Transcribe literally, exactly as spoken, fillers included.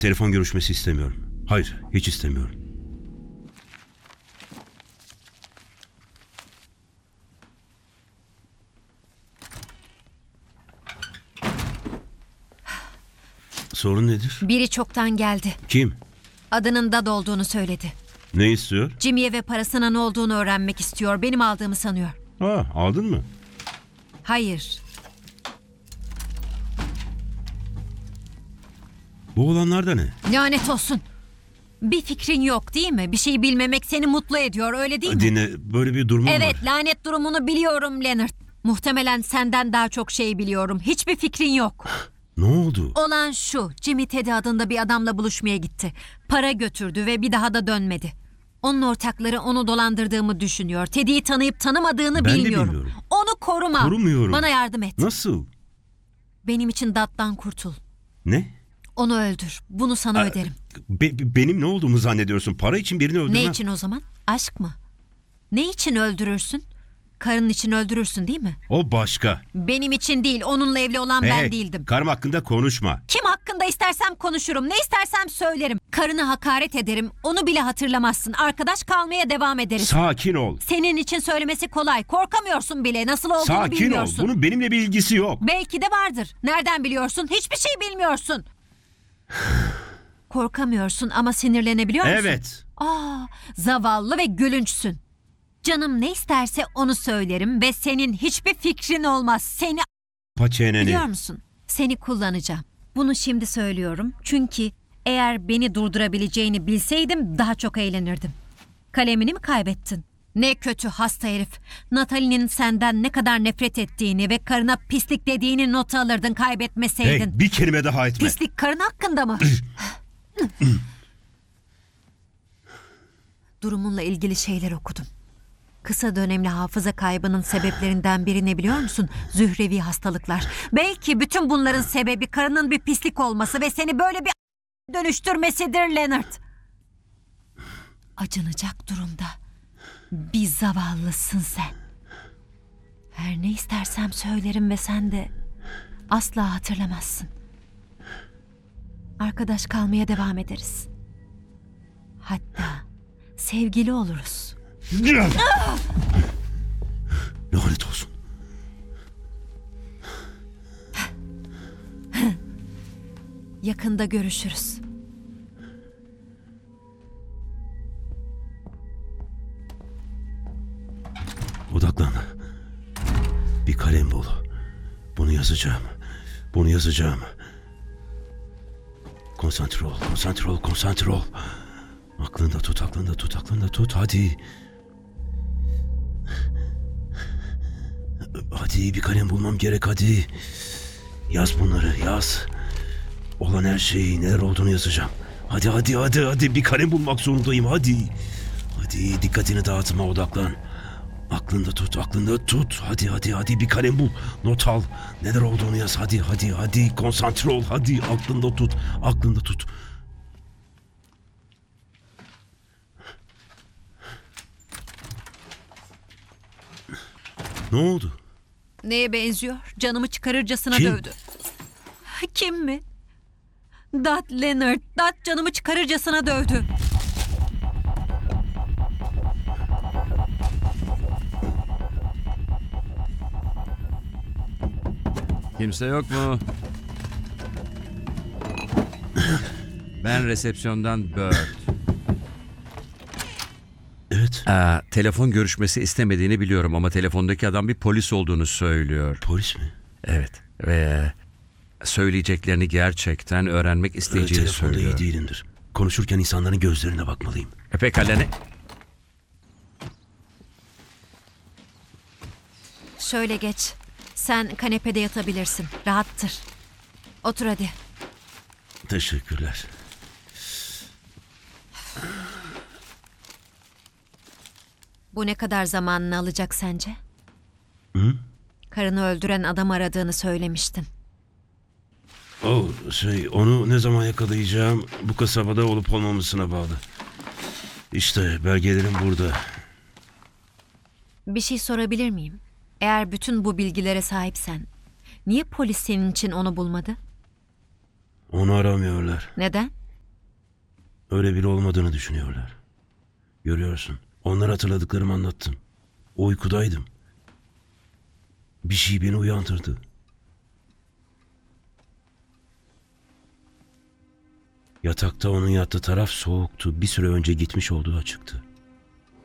Telefon görüşmesi istemiyorum. Hayır, hiç istemiyorum. Sorun nedir? Biri çoktan geldi. Kim? Adının Dad olduğunu söyledi. Ne istiyor? Jimmy'ye ve parasına ne olduğunu öğrenmek istiyor. Benim aldığımı sanıyor. Ha, aldın mı? Hayır. Bu olanlar da ne? Lanet olsun. Bir fikrin yok değil mi? Bir şey bilmemek seni mutlu ediyor, öyle değil mi? Dinle, böyle bir durumum Evet, var. lanet durumunu biliyorum Leonard. Muhtemelen senden daha çok şey biliyorum. Hiçbir fikrin yok. Ne oldu? Olan şu, Jimmy Teddy adında bir adamla buluşmaya gitti. Para götürdü ve bir daha da dönmedi. Onun ortakları onu dolandırdığımı düşünüyor. Teddy'yi tanıyıp tanımadığını Ben de bilmiyorum. bilmiyorum. Onu koruma. Korumuyorum. Bana yardım et. Nasıl? Benim için Dad'dan kurtul. Ne? Onu öldür. Bunu sana Aa, öderim. Be- be- benim ne olduğumu zannediyorsun? Para için birini öldürmem. Ne için o zaman? Aşk mı? Ne için öldürürsün? Karın için öldürürsün değil mi? O başka. Benim için değil, onunla evli olan ben Hey, değildim. karım hakkında konuşma. Kim hakkında istersem konuşurum, ne istersem söylerim. Karını hakaret ederim, onu bile hatırlamazsın. Arkadaş kalmaya devam ederiz. Sakin ol. Senin için söylemesi kolay, korkamıyorsun bile, nasıl olduğunu Sakin ol. bilmiyorsun. Bunun benimle bir ilgisi yok. Belki de vardır. Nereden biliyorsun? Hiçbir şey bilmiyorsun. Korkamıyorsun ama sinirlenebiliyor musun? Evet. Aa, zavallı ve gülünçsün. Canım ne isterse onu söylerim ve senin hiçbir fikrin olmaz. Seni Paçeneni. biliyor musun? Seni kullanacağım. Bunu şimdi söylüyorum çünkü eğer beni durdurabileceğini bilseydim daha çok eğlenirdim. Kalemini mi kaybettin? Ne kötü hasta herif. Natalie'nin senden ne kadar nefret ettiğini ve karına pislik dediğini not alırdın kaybetmeseydin. Hey, bir kelime daha etme. Pislik karın hakkında mı? Durumunla ilgili şeyler okudum. Kısa dönemli hafıza kaybının sebeplerinden biri ne biliyor musun? Zührevi hastalıklar. Belki bütün bunların sebebi karının bir pislik olması ve seni böyle bir dönüştürmesidir Leonard. Acınacak durumda. Bir zavallısın sen. Her ne istersem söylerim ve sen de asla hatırlamazsın. Arkadaş kalmaya devam ederiz. Hatta sevgili oluruz. Lanet olsun. Yakında görüşürüz. Odaklan. Bir kalem bul. Bunu yazacağım. Bunu yazacağım. Konsantre ol, konsantre ol, konsantre ol. Aklında tut, aklında tut, aklında tut. Hadi. Hadi bir kalem bulmam gerek, hadi. Yaz bunları, yaz. Olan her şeyi, neler olduğunu yazacağım. Hadi, hadi, hadi, hadi. Bir kalem bulmak zorundayım, hadi. Hadi, dikkatini dağıtma, odaklan. Aklında tut, aklında tut. Hadi, hadi, hadi. Bir kalem bul. Not al. Neler olduğunu yaz. Hadi, hadi, hadi. Konsantre ol. Hadi, aklında tut. Aklında tut. Ne oldu? Neye benziyor? Canımı çıkarırcasına Kim? dövdü. Kim mi? Dad Leonard. Dad canımı çıkarırcasına dövdü. Kimse yok mu? Ben resepsiyondan Bird. Evet. Aa, telefon görüşmesi istemediğini biliyorum ama telefondaki adam bir polis olduğunu söylüyor. Polis mi? Evet ve söyleyeceklerini gerçekten öğrenmek Ee, isteyeceğini telefonda söylüyor. iyi değilimdir. Konuşurken insanların gözlerine bakmalıyım. E pekala ne? Şöyle geç. Sen kanepede yatabilirsin. Rahattır. Otur hadi. Teşekkürler. Bu ne kadar zamanını alacak sence? Hı? Karını öldüren adam aradığını söylemiştin. O şey, onu ne zaman yakalayacağım bu kasabada olup olmamasına bağlı. İşte belgelerim burada. Bir şey sorabilir miyim? Eğer bütün bu bilgilere sahipsen, niye polis senin için onu bulmadı? Onu aramıyorlar. Neden? Öyle biri olmadığını düşünüyorlar. Görüyorsun. Onlara hatırladıklarımı anlattım. Uykudaydım. Bir şey beni uyandırdı. Yatakta onun yattığı taraf soğuktu. Bir süre önce gitmiş olduğu açıktı.